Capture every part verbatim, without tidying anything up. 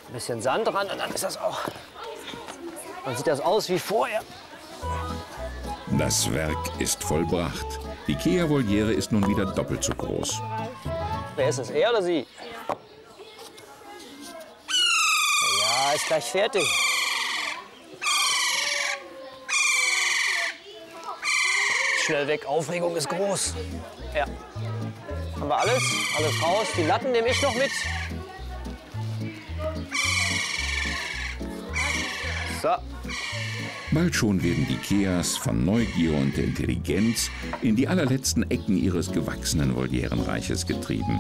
Ein bisschen Sand dran und dann ist das auch. Dann sieht das aus wie vorher. Das Werk ist vollbracht. Die Kea-Voliere ist nun wieder doppelt so groß. Wer ist es, er oder sie? Ja, ist gleich fertig. Schnell weg, Aufregung ist groß. Ja. Haben wir alles? Alles raus. Die Latten nehme ich noch mit. So. Bald schon werden die Keas von Neugier und Intelligenz in die allerletzten Ecken ihres gewachsenen Volierenreiches getrieben.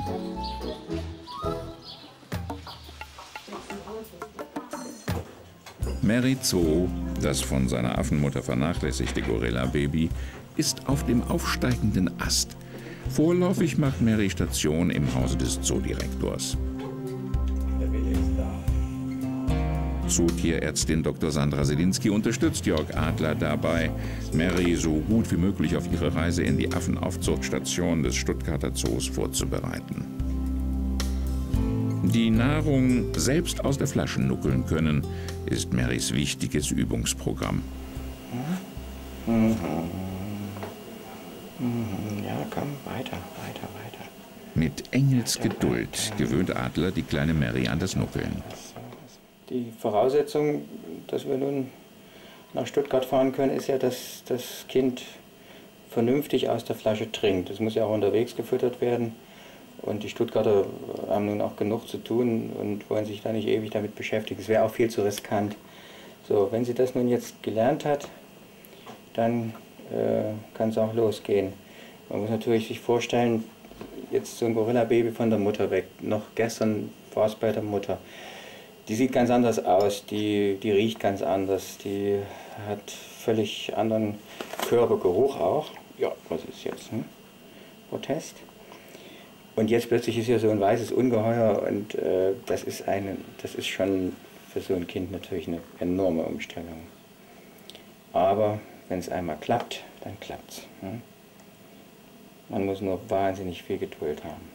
Mary Zoo, das von seiner Affenmutter vernachlässigte Gorilla-Baby, ist auf dem aufsteigenden Ast. Vorläufig macht Mary Station im Hause des Zoodirektors. Zootierärztin Doktor Sandra Selinski unterstützt Jörg Adler dabei, Mary so gut wie möglich auf ihre Reise in die Affenaufzuchtstation des Stuttgarter Zoos vorzubereiten. Die Nahrung selbst aus der Flasche nuckeln können, ist Marys wichtiges Übungsprogramm. Mhm. Ja, komm, weiter, weiter, weiter. Mit Engelsgeduld gewöhnt Adler die kleine Mary an das Nuckeln. Die Voraussetzung, dass wir nun nach Stuttgart fahren können, ist ja, dass das Kind vernünftig aus der Flasche trinkt. Das muss ja auch unterwegs gefüttert werden. Und die Stuttgarter haben nun auch genug zu tun und wollen sich da nicht ewig damit beschäftigen. Es wäre auch viel zu riskant. So, wenn sie das nun jetzt gelernt hat, dann äh, kann es auch losgehen. Man muss natürlich sich vorstellen, jetzt so ein Gorilla-Baby von der Mutter weg. Noch gestern war es bei der Mutter. Die sieht ganz anders aus, die, die riecht ganz anders, die hat völlig anderen Körpergeruch auch. Ja, was ist jetzt? Hm? Protest? Und jetzt plötzlich ist hier so ein weißes Ungeheuer und äh, das ist eine, das ist schon für so ein Kind natürlich eine enorme Umstellung. Aber wenn es einmal klappt, dann klappt's. Hm? Man muss nur wahnsinnig viel Geduld haben.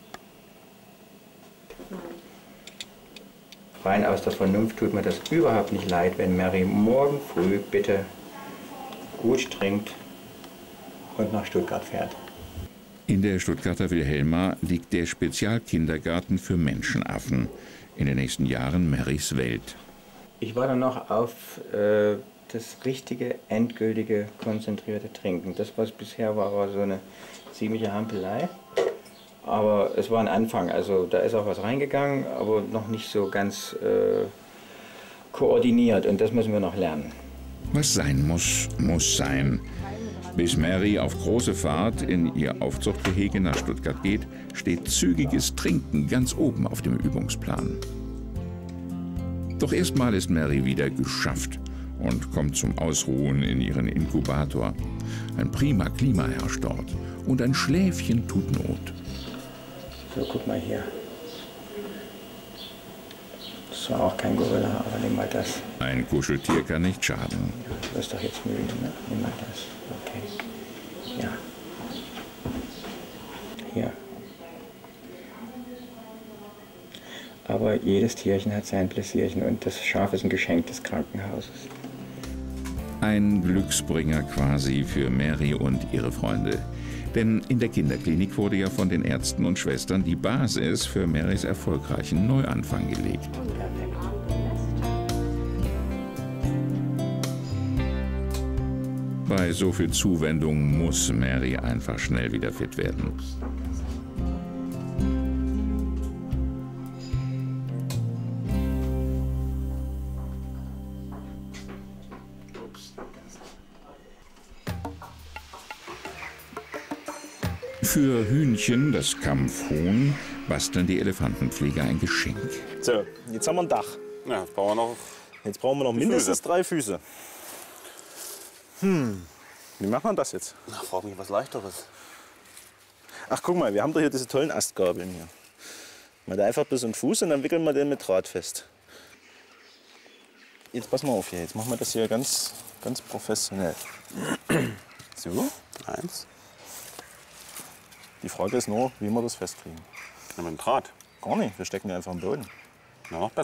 Rein aus der Vernunft tut mir das überhaupt nicht leid, wenn Mary morgen früh bitte gut trinkt und nach Stuttgart fährt. In der Stuttgarter Wilhelma liegt der Spezialkindergarten für Menschenaffen. In den nächsten Jahren Marys Welt. Ich war dann noch auf äh, das richtige, endgültige, konzentrierte Trinken. Das, was bisher war, war so eine ziemliche Hampelei. Aber es war ein Anfang, also da ist auch was reingegangen, aber noch nicht so ganz äh, koordiniert und das müssen wir noch lernen. Was sein muss, muss sein. Bis Mary auf große Fahrt in ihr Aufzuchtgehege nach Stuttgart geht, steht zügiges Trinken ganz oben auf dem Übungsplan. Doch erstmal ist Mary wieder geschafft und kommt zum Ausruhen in ihren Inkubator. Ein prima Klima herrscht dort und ein Schläfchen tut Not. So, guck mal hier. Das war auch kein Gorilla, aber nimm mal das. Ein Kuscheltier kann nicht schaden. Du wirst doch jetzt müde, ne? Nimm mal das. Okay. Ja. Hier. Aber jedes Tierchen hat sein Pläsierchen und das Schaf ist ein Geschenk des Krankenhauses. Ein Glücksbringer quasi für Mary und ihre Freunde. Denn in der Kinderklinik wurde ja von den Ärzten und Schwestern die Basis für Marys erfolgreichen Neuanfang gelegt. Bei so viel Zuwendung muss Mary einfach schnell wieder fit werden. Für Hühnchen, das Kampfhuhn, basteln die Elefantenpfleger ein Geschenk. So, jetzt haben wir ein Dach. Ja, jetzt brauchen wir noch, jetzt brauchen wir noch mindestens drei Füße. Hm, wie macht man das jetzt? Na, frag mich was Leichteres. Ach, guck mal, wir haben doch hier diese tollen Astgabeln hier. Man da einfach bis zum Fuß und dann wickeln wir den mit Draht fest. Jetzt pass mal auf hier, jetzt machen wir das hier ganz, ganz professionell. So, Eins. Die Frage ist nur, wie wir das festkriegen. Ja, mit dem Draht. Gar nicht, wir stecken die einfach im Boden. Na, noch besser.